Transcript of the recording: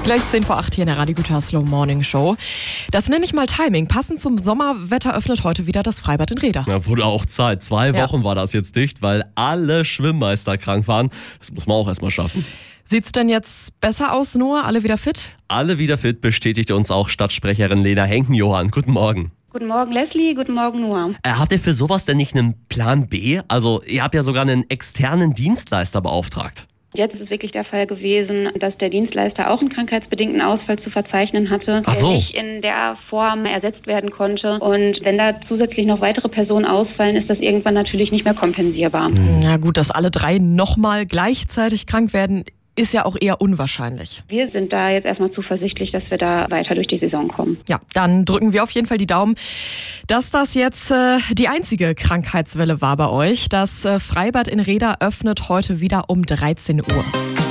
Gleich 10 vor 8 hier in der Radio Gütersloh Morning Show. Das nenne ich mal Timing. Passend zum Sommerwetter öffnet heute wieder das Freibad in Rheda. Ja, wurde auch Zeit. 2 Wochen war das jetzt dicht, weil alle Schwimmmeister krank waren. Das muss man auch erstmal schaffen. Sieht's denn jetzt besser aus, Noah? Alle wieder fit? Alle wieder fit, bestätigte uns auch Stadtsprecherin Lena Henken-Johann. Guten Morgen. Guten Morgen, Leslie. Guten Morgen, Noah. Habt ihr für sowas denn nicht einen Plan B? Also, ihr habt ja sogar einen externen Dienstleister beauftragt. Jetzt ist es wirklich der Fall gewesen, dass der Dienstleister auch einen krankheitsbedingten Ausfall zu verzeichnen hatte, Ach so. der nicht in der Form ersetzt werden konnte. Und wenn da zusätzlich noch weitere Personen ausfallen, ist das irgendwann natürlich nicht mehr kompensierbar. Na gut, dass alle 3 nochmal gleichzeitig krank werden, ist ja auch eher unwahrscheinlich. Wir sind da jetzt erstmal zuversichtlich, dass wir da weiter durch die Saison kommen. Ja, dann drücken wir auf jeden Fall die Daumen, dass das jetzt die einzige Krankheitswelle war bei euch. Das Freibad in Rheda öffnet heute wieder um 13 Uhr.